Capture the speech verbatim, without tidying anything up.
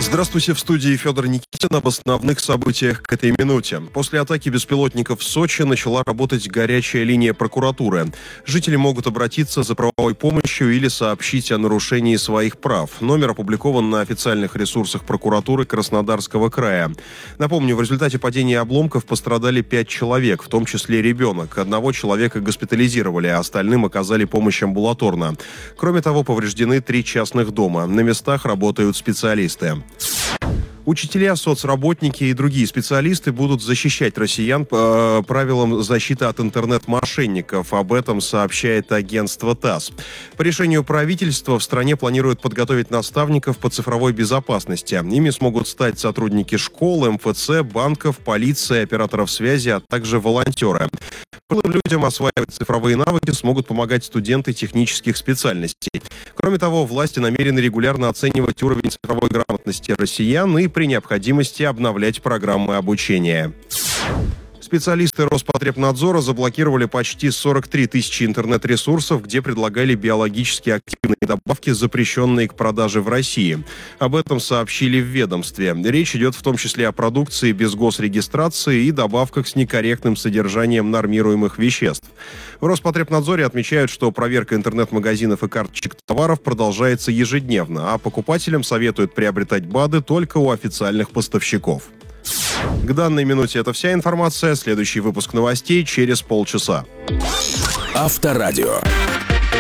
Здравствуйте, в студии Федор Никитин. Об основных событиях к этой минуте. После атаки беспилотников в Сочи начала работать горячая линия прокуратуры. Жители могут обратиться за правовой помощью или сообщить о нарушении своих прав. Номер опубликован на официальных ресурсах прокуратуры Краснодарского края. Напомню, в результате падения обломков пострадали пять человек, в том числе ребенок. Одного человека госпитализировали, а остальным оказали помощь амбулаторно. Кроме того, повреждены три частных дома. На местах работают специалисты. Учителя, соцработники и другие специалисты будут защищать россиян по правилам защиты от интернет-мошенников. Об этом сообщает агентство ТАСС. По решению правительства в стране планируют подготовить наставников по цифровой безопасности. Ими смогут стать сотрудники школ, эм эф цэ, банков, полиции, операторов связи, а также волонтеры. Пожилым людям осваивать цифровые навыки смогут помогать студенты технических специальностей. Кроме того, власти намерены регулярно оценивать уровень цифровой грамотности россиян и при необходимости обновлять программы обучения. Специалисты Роспотребнадзора заблокировали почти сорок три тысячи интернет-ресурсов, где предлагали биологически активные добавки, запрещенные к продаже в России. Об этом сообщили в ведомстве. Речь идет в том числе о продукции без госрегистрации и добавках с некорректным содержанием нормируемых веществ. В Роспотребнадзоре отмечают, что проверка интернет-магазинов и карточек товаров продолжается ежедневно, а покупателям советуют приобретать БАДы только у официальных поставщиков. К данной минуте это вся информация. Следующий выпуск новостей через полчаса. Авторадио.